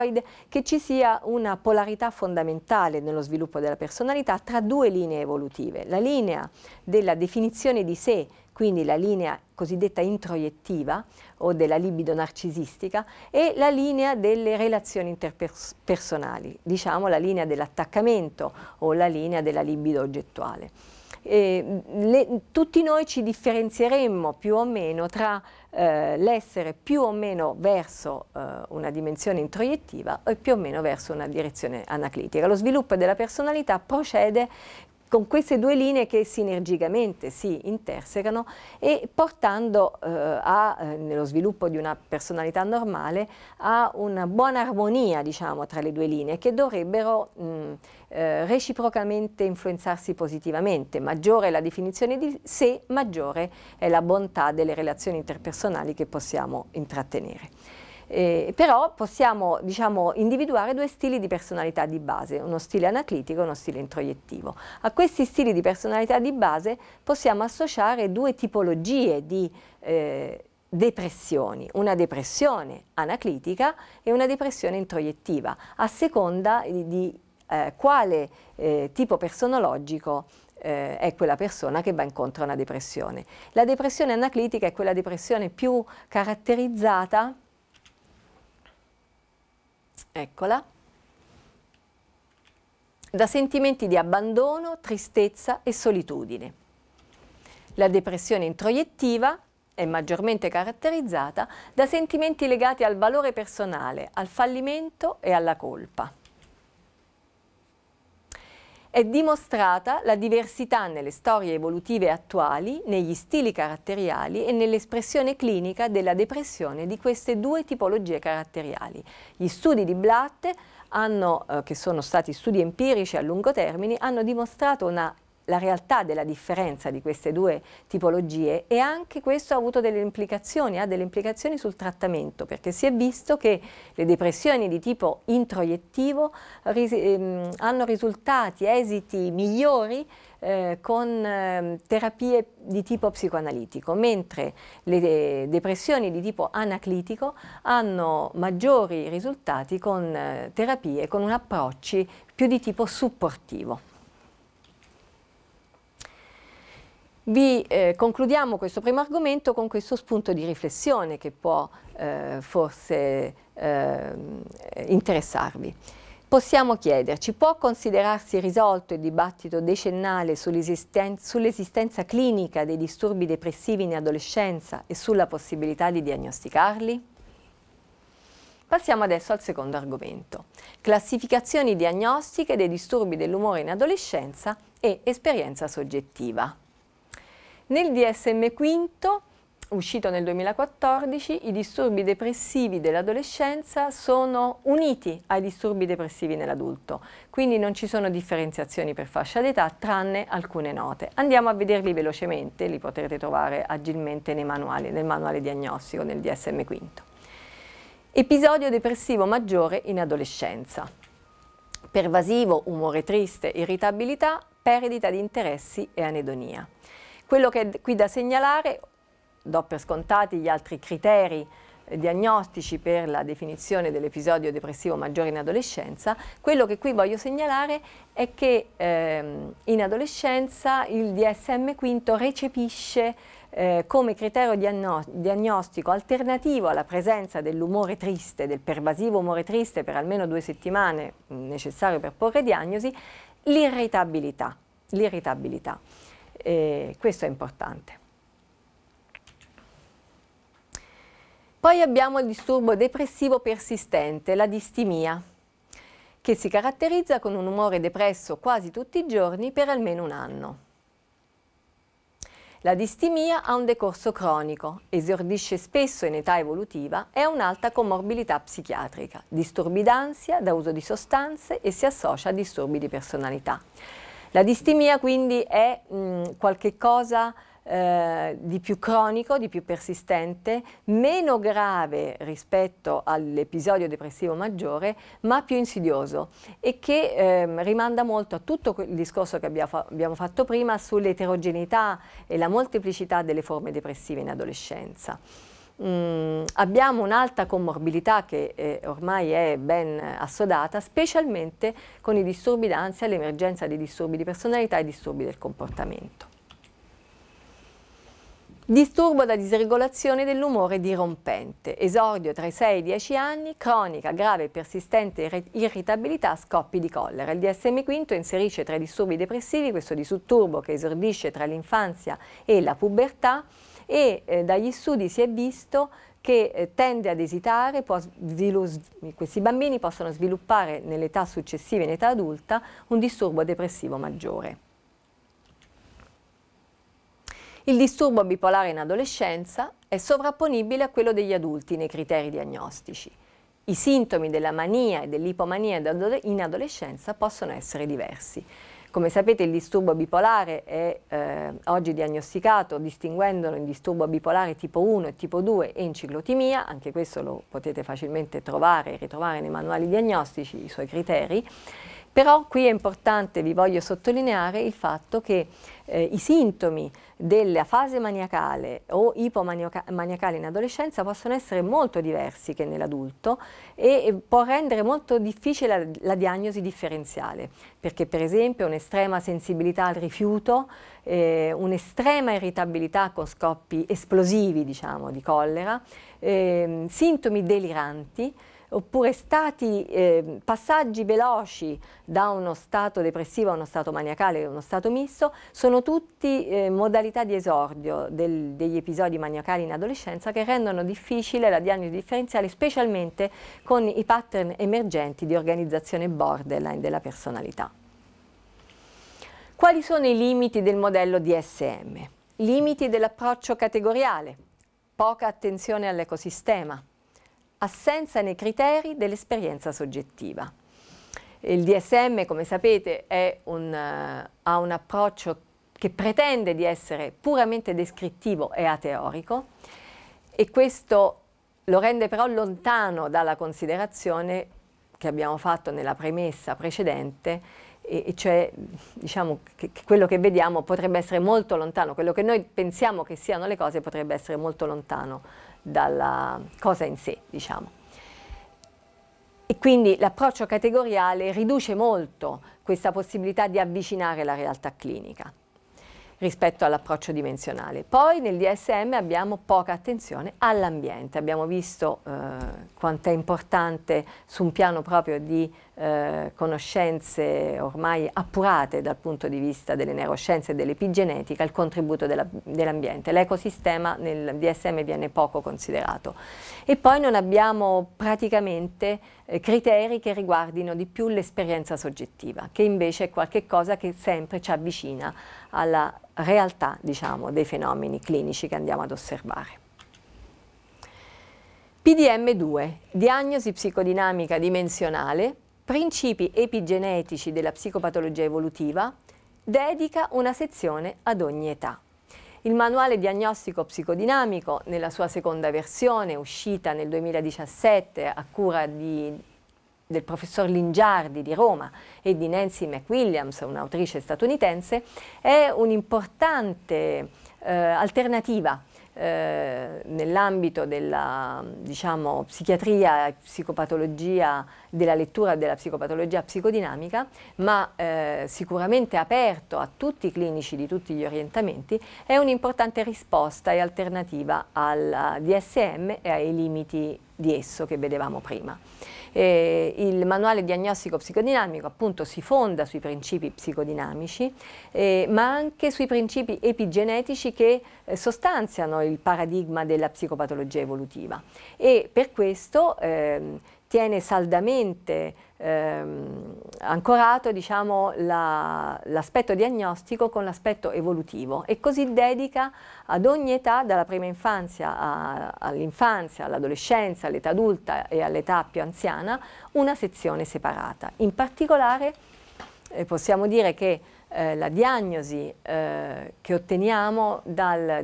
che ci sia una polarità fondamentale nello sviluppo della personalità tra due linee evolutive, la linea della definizione di sé, quindi la linea cosiddetta introiettiva o della libido narcisistica, e la linea delle relazioni interpersonali, diciamo la linea dell'attaccamento o la linea della libido oggettuale. Tutti noi ci differenzieremmo più o meno tra l'essere più o meno verso una dimensione introiettiva e più o meno verso una direzione anaclitica. Lo sviluppo della personalità procede con queste due linee che sinergicamente si intersecano e portando nello sviluppo di una personalità normale a una buona armonia, diciamo, tra le due linee che dovrebbero reciprocamente influenzarsi positivamente. Maggiore è la definizione di sé, maggiore è la bontà delle relazioni interpersonali che possiamo intrattenere. Però possiamo, diciamo, individuare due stili di personalità di base, uno stile anaclitico e uno stile introiettivo. A questi stili di personalità di base possiamo associare due tipologie di depressioni, una depressione anaclitica e una depressione introiettiva, a seconda di quale tipo personologico è quella persona che va incontro a una depressione. La depressione anaclitica è quella depressione più caratterizzata, eccola, da sentimenti di abbandono, tristezza e solitudine. La depressione introiettiva è maggiormente caratterizzata da sentimenti legati al valore personale, al fallimento e alla colpa. È dimostrata la diversità nelle storie evolutive attuali, negli stili caratteriali e nell'espressione clinica della depressione di queste due tipologie caratteriali. Gli studi di Blatt che sono stati studi empirici a lungo termine, hanno dimostrato la realtà della differenza di queste due tipologie, e anche questo ha avuto ha delle implicazioni sul trattamento, perché si è visto che le depressioni di tipo introiettivo hanno risultati, esiti migliori con terapie di tipo psicoanalitico, mentre le depressioni di tipo anaclitico hanno maggiori risultati con terapie, con approcci più di tipo supportivo. Concludiamo questo primo argomento con questo spunto di riflessione che può forse interessarvi. Possiamo chiederci: può considerarsi risolto il dibattito decennale sull'esistenza clinica dei disturbi depressivi in adolescenza e sulla possibilità di diagnosticarli? Passiamo adesso al secondo argomento: classificazioni diagnostiche dei disturbi dell'umore in adolescenza e esperienza soggettiva. Nel DSM-5, uscito nel 2014, i disturbi depressivi dell'adolescenza sono uniti ai disturbi depressivi nell'adulto, quindi non ci sono differenziazioni per fascia d'età, tranne alcune note. Andiamo a vederli velocemente, li potrete trovare agilmente nel manuale diagnostico, nel DSM-5. Episodio depressivo maggiore in adolescenza. Pervasivo, umore triste, irritabilità, perdita di interessi e anedonia. Quello che è qui da segnalare, do per scontati gli altri criteri diagnostici per la definizione dell'episodio depressivo maggiore in adolescenza, quello che qui voglio segnalare è che in adolescenza il DSM-5 recepisce come criterio diagnostico alternativo alla presenza dell'umore triste, del pervasivo umore triste per almeno 2 settimane necessario per porre diagnosi, l'irritabilità. Questo è importante. Poi abbiamo il disturbo depressivo persistente, la distimia, che si caratterizza con un umore depresso quasi tutti i giorni per almeno un anno. La distimia ha un decorso cronico, esordisce spesso in età evolutiva e ha un'alta comorbilità psichiatrica, disturbi d'ansia da uso di sostanze e si associa a disturbi di personalità. La distimia quindi è qualche cosa di più cronico, di più persistente, meno grave rispetto all'episodio depressivo maggiore, ma più insidioso, e che rimanda molto a tutto il discorso che abbiamo fatto prima sull'eterogeneità e la molteplicità delle forme depressive in adolescenza. abbiamo un'alta comorbidità che ormai è ben assodata, specialmente con i disturbi d'ansia, l'emergenza di disturbi di personalità e disturbi del comportamento. Disturbo da disregolazione dell'umore dirompente, esordio tra i 6 e i 10 anni, cronica, grave e persistente irritabilità, scoppi di collera. Il DSM-5 inserisce tra i disturbi depressivi questo disturbo che esordisce tra l'infanzia e la pubertà e dagli studi si è visto che tende ad esitare, questi bambini possono sviluppare nell'età successiva, in età adulta, un disturbo depressivo maggiore. Il disturbo bipolare in adolescenza è sovrapponibile a quello degli adulti nei criteri diagnostici. I sintomi della mania e dell'ipomania in adolescenza possono essere diversi. Come sapete, il disturbo bipolare è oggi diagnosticato distinguendolo in disturbo bipolare tipo 1 e tipo 2 e in ciclotimia, anche questo lo potete facilmente trovare e ritrovare nei manuali diagnostici, i suoi criteri. Però qui è importante, vi voglio sottolineare il fatto che i sintomi della fase maniacale o ipomaniacale in adolescenza possono essere molto diversi che nell'adulto e può rendere molto difficile la diagnosi differenziale, perché per esempio un'estrema sensibilità al rifiuto, un'estrema irritabilità con scoppi esplosivi, diciamo, di collera, sintomi deliranti, oppure passaggi veloci da uno stato depressivo a uno stato maniacale, a uno stato misto, sono tutti modalità di esordio degli episodi maniacali in adolescenza che rendono difficile la diagnosi differenziale, specialmente con i pattern emergenti di organizzazione borderline della personalità. Quali sono i limiti del modello DSM? Limiti dell'approccio categoriale, poca attenzione all'ecosistema, assenza nei criteri dell'esperienza soggettiva. Il DSM, come sapete, ha un approccio che pretende di essere puramente descrittivo e ateorico e questo lo rende però lontano dalla considerazione che abbiamo fatto nella premessa precedente, e cioè diciamo che quello che vediamo potrebbe essere molto lontano, quello che noi pensiamo che siano le cose potrebbe essere molto lontano dalla cosa in sé, diciamo. E quindi l'approccio categoriale riduce molto questa possibilità di avvicinare la realtà clinica rispetto all'approccio dimensionale. Poi nel DSM abbiamo poca attenzione all'ambiente, abbiamo visto quanto è importante su un piano proprio di conoscenze ormai appurate dal punto di vista delle neuroscienze e dell'epigenetica il contributo dell'ambiente. L'ecosistema nel DSM viene poco considerato. E poi non abbiamo praticamente criteri che riguardino di più l'esperienza soggettiva, che invece è qualcosa che sempre ci avvicina alla realtà, diciamo, dei fenomeni clinici che andiamo ad osservare. PDM2, diagnosi psicodinamica dimensionale, principi epigenetici della psicopatologia evolutiva, dedica una sezione ad ogni età. Il manuale diagnostico psicodinamico, nella sua seconda versione, uscita nel 2017 a cura del professor Lingiardi di Roma e di Nancy McWilliams, un'autrice statunitense, è un'importante alternativa nell'ambito della, diciamo, psichiatria e psicopatologia, della lettura della psicopatologia psicodinamica, ma sicuramente aperto a tutti i clinici di tutti gli orientamenti, è un'importante risposta e alternativa al DSM e ai limiti di esso che vedevamo prima. Il manuale diagnostico psicodinamico appunto si fonda sui principi psicodinamici, ma anche sui principi epigenetici che sostanziano il paradigma della psicopatologia evolutiva e per questo tiene saldamente ancorato, diciamo, l'aspetto diagnostico con l'aspetto evolutivo e così dedica ad ogni età, dalla prima infanzia all'infanzia, all'adolescenza, all'età adulta e all'età più anziana, una sezione separata. In particolare possiamo dire che la diagnosi che otteniamo dal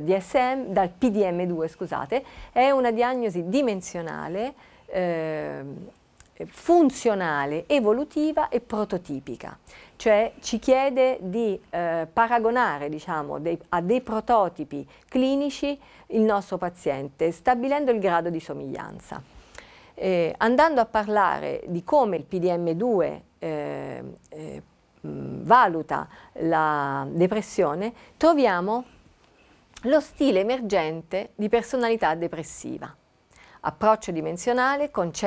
PDM2, scusate, è una diagnosi dimensionale funzionale, evolutiva e prototipica, cioè ci chiede di paragonare, diciamo, a dei prototipi clinici il nostro paziente, stabilendo il grado di somiglianza. Andando a parlare di come il PDM2 valuta la depressione, troviamo lo stile emergente di personalità depressiva. Approccio dimensionale, concetto